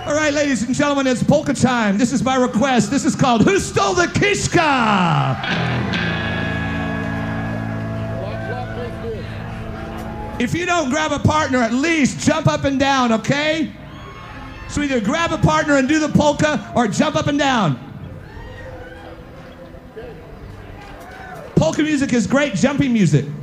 All right, ladies and gentlemen, it's polka time. This is my request. This is called Who Stole the Kishka? If you don't grab a partner, at least jump up and down, okay? So either grab a partner and do the polka or jump up and down. Polka music is great jumping music.